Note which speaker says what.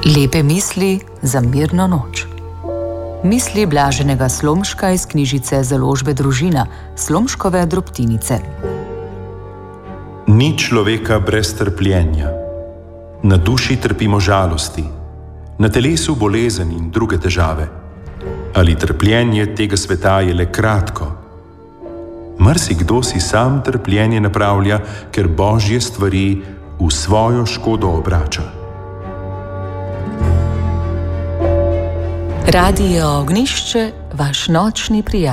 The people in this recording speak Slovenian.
Speaker 1: Lepe misli za mirno noč. Misli Blaženega Slomška iz knjižice Založbe Družina, Slomškove drobtinice.
Speaker 2: Ni človeka brez trpljenja. Na duši trpimo žalosti, na telesu bolezen in druge težave. Ali trpljenje tega sveta je le kratko? Marsikdo si sam trpljenje napravlja, ker božje stvari v svojo škodo obrača.
Speaker 1: Radio Ognjišče, vaš nočni prijatelj.